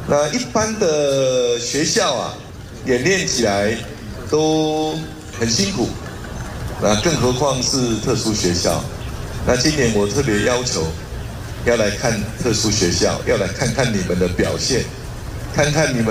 那一般的学校啊，演练起来都很辛苦，那更何况是特殊学校。那今年我特别要求要来看特殊学校，要来看看你们的表现，看看你们。